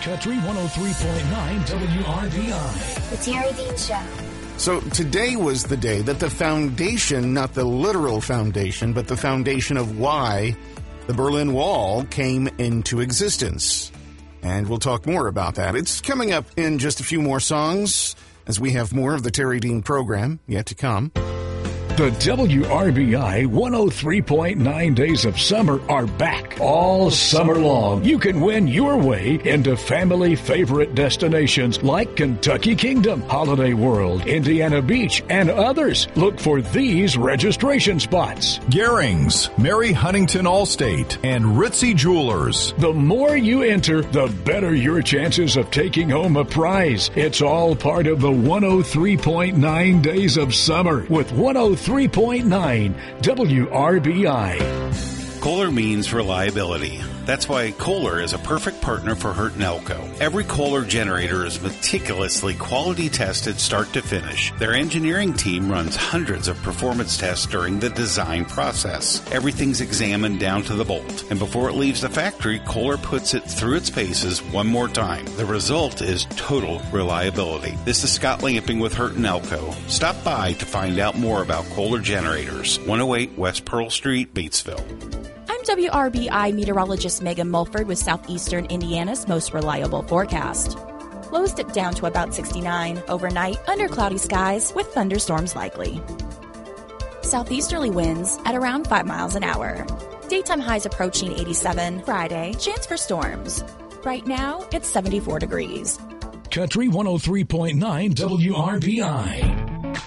Country 103.9 WRBI. The Terry Dean Show. So today was the day that the foundation, not the literal foundation, but the foundation of why the Berlin Wall came into existence. And we'll talk more about that. It's coming up in just a few more songs as we have more of the Terry Dean program yet to come. The WRBI 103.9 Days of Summer are back all summer long. You can win your way into family favorite destinations like Kentucky Kingdom, Holiday World, Indiana Beach, and others. Look for these registration spots. Garings, Mary Huntington Allstate, and Ritzy Jewelers. The more you enter, the better your chances of taking home a prize. It's all part of the 103.9 Days of Summer with 103.9 WRBI. Kohler means reliability. That's why Kohler is a perfect partner for Hurt and Elko. Every Kohler generator is meticulously quality tested start to finish. Their engineering team runs hundreds of performance tests during the design process. Everything's examined down to the bolt. And before it leaves the factory, Kohler puts it through its paces one more time. The result is total reliability. This is Scott Lamping with Hurt and Elko. Stop by to find out more about Kohler generators. 108 West Pearl Street, Batesville. I'm WRBI meteorologist Megan Mulford with Southeastern Indiana's most reliable forecast. Lows dip down to about 69 overnight under cloudy skies with thunderstorms likely. Southeasterly winds at around 5 miles an hour. Daytime highs approaching 87. Friday, chance for storms. Right now, it's 74 degrees. Country 103.9 WRBI.